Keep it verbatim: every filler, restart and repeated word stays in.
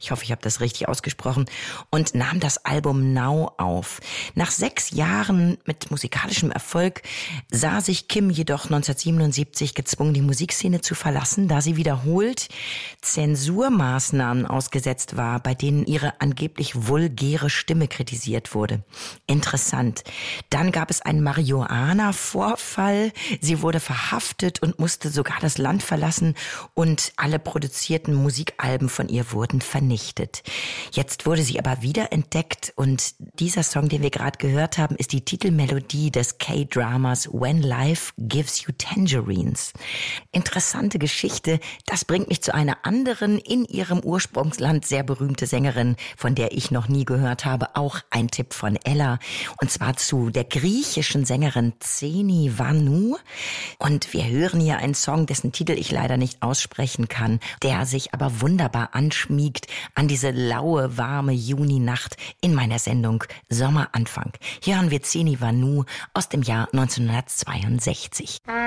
ich hoffe, ich habe das richtig ausgesprochen, und nahm das Album Now auf. Nach sechs Jahren mit musikalischem Erfolg sah sich Kim jedoch neunzehnhundertsiebenundsiebzig gezwungen, die Musikszene zu verlassen, da sie wiederholt Zensurmaßnahmen ausgesetzt war, bei denen ihre angeblich vulgäre Stimme kritisiert wurde. Interessant. Dann gab es einen Marihuana-Vorfall. Sie wurde verhaftet und musste sogar das Land verlassen und alle produzierten Musikalben von ihr wurden vernichtet. Jetzt wurde sie aber wieder entdeckt und dieser Song, den wir gerade gehört haben, ist die Titelmelodie des K-Dramas When Life Gives You Tangerines. Interessante Geschichte. Das bringt mich zu einer anderen, in ihrem Ursprungsland sehr berühmte Sängerin, von der ich noch nie gehört habe. Auch ein Tipp von Ella. Und zwar zu der griechischen Sängerin Xeni Vanou. Und wir hören hier einen Song, dessen Titel ich leider nicht aussprechen kann, der sich aber wunderbar anschmiegt an diese laue, warme Juninacht in meiner Sendung Sommeranfang. Hier hören wir Xeni Vanou aus dem Jahr neunzehnhundertzweiundsechzig.